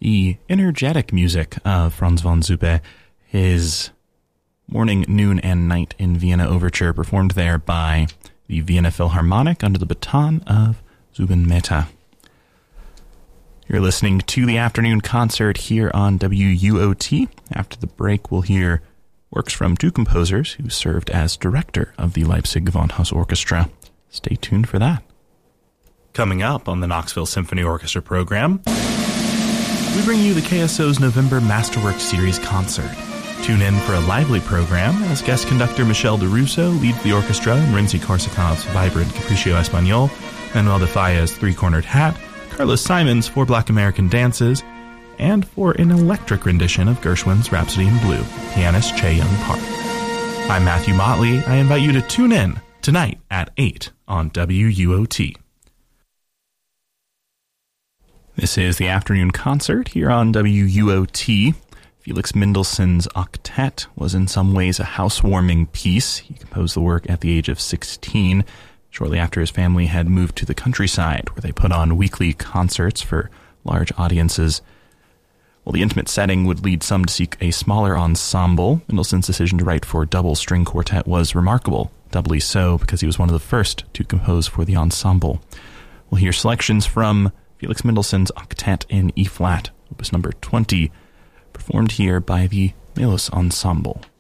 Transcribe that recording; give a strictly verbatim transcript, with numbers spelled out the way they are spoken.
the energetic music of Franz von Zuppe, his Morning, Noon, and Night in Vienna Overture, performed there by the Vienna Philharmonic under the baton of Zubin Mehta. You're listening to the afternoon concert here on W U O T. After the break, we'll hear works from two composers who served as director of the Leipzig Gewandhaus Orchestra. Stay tuned for that. Coming up on the Knoxville Symphony Orchestra program, we bring you the K S O's November Masterwork Series concert. Tune in for a lively program as guest conductor Michel DeRusso leads the orchestra in Rimsky-Korsakov's vibrant Capriccio Espagnol, Manuel de Falla's Three-Cornered Hat, Carlos Simon's Four Black American Dances, and for an electric rendition of Gershwin's Rhapsody in Blue, pianist Che Young Park. I'm Matthew Motley. I invite you to tune in tonight at eight on W U O T. This is the afternoon concert here on W U O T. Felix Mendelssohn's Octet was in some ways a housewarming piece. He composed the work at the age of sixteen, shortly after his family had moved to the countryside, where they put on weekly concerts for large audiences. While the intimate setting would lead some to seek a smaller ensemble, Mendelssohn's decision to write for double string quartet was remarkable, doubly so because he was one of the first to compose for the ensemble. We'll hear selections from Felix Mendelssohn's Octet in E-flat, opus number twenty, performed here by the Melos Ensemble.